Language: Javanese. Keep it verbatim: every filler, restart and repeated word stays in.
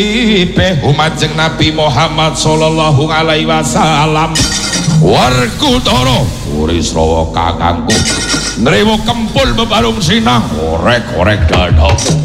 Humajeng Nabi Muhammad sallallahu alaihi wasallam Werkudara Urisrawa kakangku nrewa kempul bebarung sinang korek-korek dadha